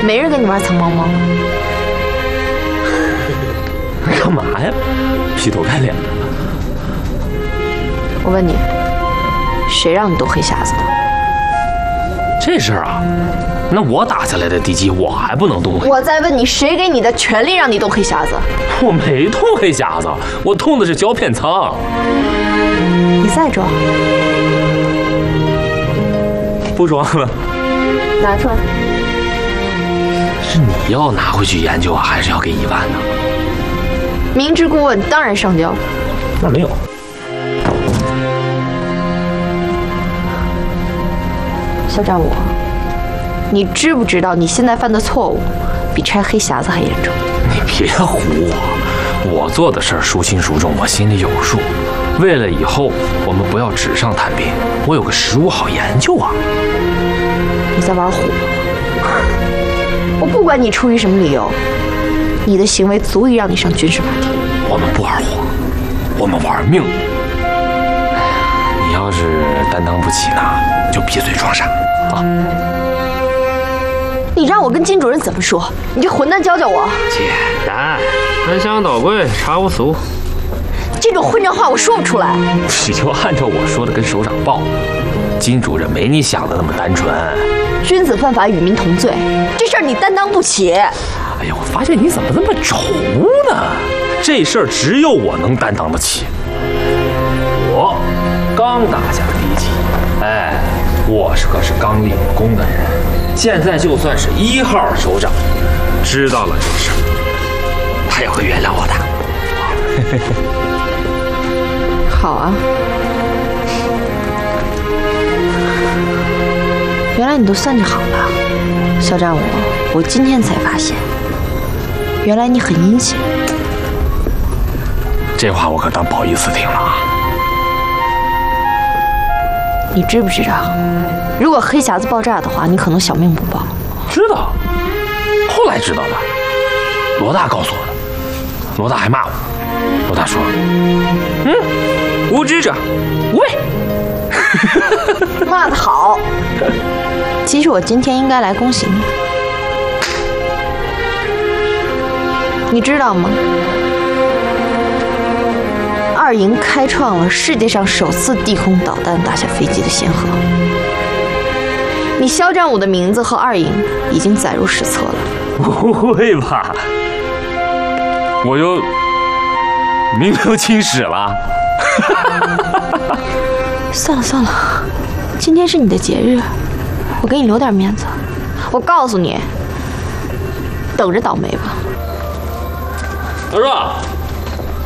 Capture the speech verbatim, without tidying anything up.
没人跟你玩藏猫猫。 干嘛呀？劈头盖脸的。 我问你，谁让你动黑匣子的？ 这事儿啊，那我打下来的地基，我还不能动黑？ 我再问你，谁给你的权利让你动黑匣子？ 我没动黑匣子，我动的是胶片仓。 你再装？ 不装了。 拿出来。 是你要拿回去研究啊，还是要给一万呢？ 明知故问，当然上交。 那没有。 肖战武，你知不知道你现在犯的错误比拆黑匣子还严重？ 你别唬我，我做的事儿孰轻孰重，我心里有数。为了以后我们不要纸上谈兵，我有个实物好研究啊。 你在玩火？我不管你出于什么理由，你的行为足以让你上军事法庭。 我们不玩火，我们玩命。你要是担当不起呢，就闭嘴装傻啊！ 你让我跟金主任怎么说？你这混蛋教教我。 简单，翻箱倒柜，查无此物。 这种混账话我说不出来。 你就按照我说的跟首长报。金主任没你想的那么单纯。 君子犯法，与民同罪，这事儿你担当不起。 哎呀，我发现你怎么那么轴呢？这事儿只有我能担当得起。我刚打下地基，哎，我是可是刚立功的人。现在就算是一号首长知道了这事儿，他也会原谅我的。 好啊。原来你都算计好了，肖战武，我今天才发现，原来你很阴险。 这话我可当不好意思听了啊。 你知不知道，如果黑匣子爆炸的话，你可能小命不保？ 知道，后来知道的。罗大告诉我的。罗大还骂我。罗大说：“嗯，无知者无畏。” 骂得好。其实我今天应该来恭喜你，你知道吗？二营开创了世界上首次地空导弹打下飞机的先河。你肖战武的名字和二营已经载入史册了。 不会吧？我就名留青史了。 算了算了，今天是你的节日，我给你留点面子。我告诉你，等着倒霉吧。 大叔。